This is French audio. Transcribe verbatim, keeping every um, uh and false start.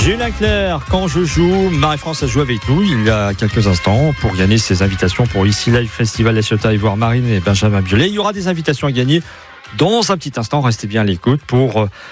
Julien Clerc, quand je joue, Marie-France a joué avec nous il y a quelques instants pour gagner ses invitations pour Ici Live Festival La Ciotat et voir Marine et Benjamin Biolay. Il y aura des invitations à gagner dans un petit instant. Restez bien à l'écoute pour